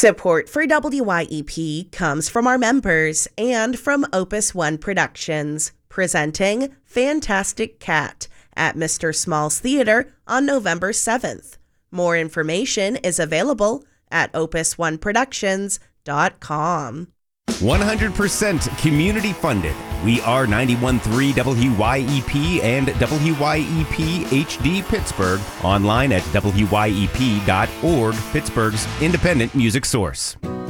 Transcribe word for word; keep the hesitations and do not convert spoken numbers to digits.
Support for W Y E P comes from our members and from Opus One Productions, presenting Fantastic Cat at Mister Small's Theater on November seventh. More information is available at opus one productions dot com. one hundred percent community funded. We are ninety-one point three W Y E P and W Y E P H D Pittsburgh. Online at W Y E P dot org, Pittsburgh's independent music source.